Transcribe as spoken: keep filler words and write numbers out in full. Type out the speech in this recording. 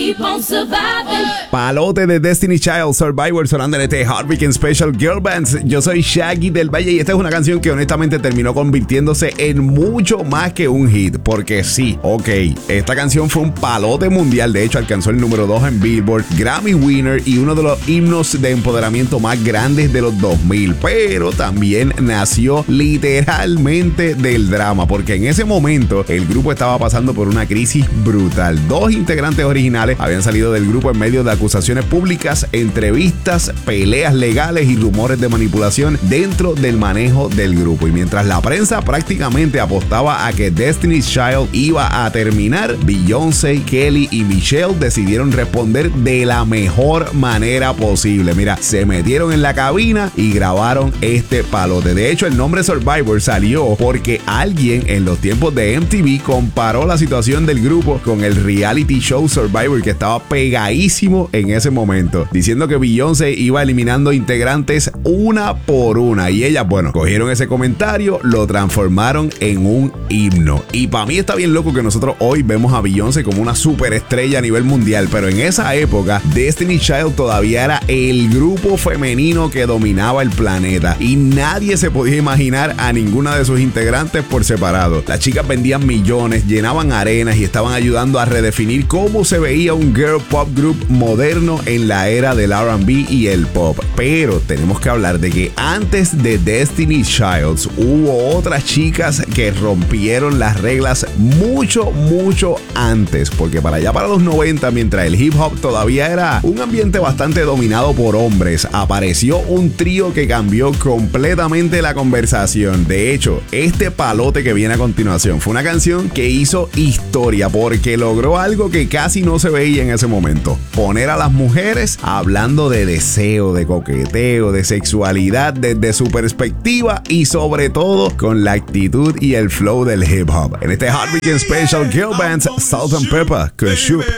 keep on surviving. Palote de Destiny Child, Survivor, sonando en este Hot Weekend Special Girl Bands. Yo soy Shaggy del Valle y esta es una canción que honestamente terminó convirtiéndose en mucho más que un hit. Porque sí, ok, esta canción fue un palote mundial. De hecho, alcanzó el número dos en Billboard, Grammy winner y uno de los himnos de empoderamiento más grandes de los dos mil. Pero también nació literalmente del drama, porque en ese momento el grupo estaba pasando por una crisis brutal. Dos integrantes originales habían salido del grupo en medio de acusaciones públicas, entrevistas, peleas legales y rumores de manipulación dentro del manejo del grupo. Y mientras la prensa prácticamente apostaba a que Destiny's Child iba a terminar, Beyoncé, Kelly y Michelle decidieron responder de la mejor manera posible. Mira, se metieron en la cabina y grabaron este palote. De hecho, el nombre Survivor salió porque alguien en los tiempos de M T V comparó la situación del grupo con el reality show Survivor, que estaba pegadísimo en ese momento, diciendo que Beyoncé iba eliminando integrantes una por una, y ellas, bueno, cogieron ese comentario, lo transformaron en un himno. Y para mí está bien loco que nosotros hoy vemos a Beyoncé como una superestrella a nivel mundial, pero en esa época Destiny's Child todavía era el grupo femenino que dominaba el planeta y nadie se podía imaginar a ninguna de sus integrantes por separado. Las chicas vendían millones, llenaban arenas y estaban ayudando a redefinir cómo se veía un girl pop group moderno en la era del R and B y el pop. Pero tenemos que hablar de que antes de Destiny's Child hubo otras chicas que rompieron las reglas mucho, mucho antes, porque para allá para los noventa, mientras el hip hop todavía era un ambiente bastante dominado por hombres, apareció un trío que cambió completamente la conversación. De hecho, este palote que viene a continuación fue una canción que hizo historia porque logró algo que casi no se veía en ese momento: poner a las mujeres hablando de deseo, de coqueteo, de sexualidad desde su perspectiva y sobre todo con la actitud y el flow del hip hop. En este Hot Weekend Special Girl Bands, Salt and Pepper con Shoop.